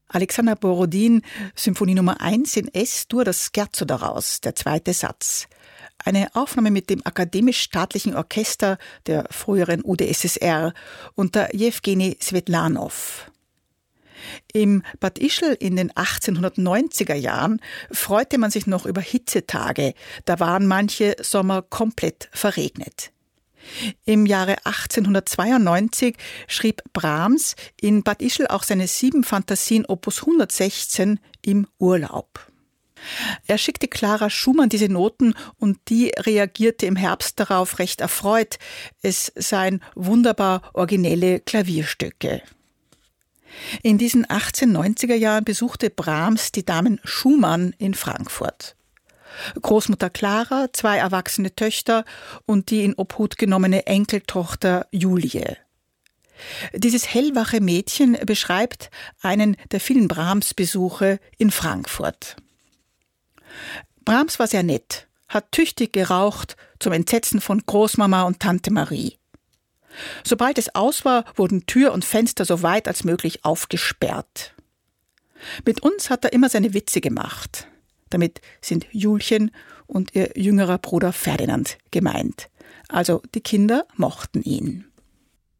Alexander Borodin, Symphonie Nummer 1 in S-Dur, das Scherzo daraus, der zweite Satz. Eine Aufnahme mit dem Akademisch-Staatlichen Orchester der früheren UdSSR unter Jewgeni Swetlanow. Im Bad Ischl in den 1890er Jahren freute man sich noch über Hitzetage. Da waren manche Sommer komplett verregnet. Im Jahre 1892 schrieb Brahms in Bad Ischl auch seine 7 Fantasien Opus 116 im Urlaub. Er schickte Clara Schumann diese Noten und die reagierte im Herbst darauf recht erfreut. Es seien wunderbar originelle Klavierstücke. In diesen 1890er Jahren besuchte Brahms die Damen Schumann in Frankfurt. Großmutter Clara, 2 erwachsene Töchter und die in Obhut genommene Enkeltochter Julie. Dieses hellwache Mädchen beschreibt einen der vielen Brahms-Besuche in Frankfurt. Brahms war sehr nett, hat tüchtig geraucht, zum Entsetzen von Großmama und Tante Marie. Sobald es aus war, wurden Tür und Fenster so weit als möglich aufgesperrt. Mit uns hat er immer seine Witze gemacht. Damit sind Julchen und ihr jüngerer Bruder Ferdinand gemeint. Also die Kinder mochten ihn.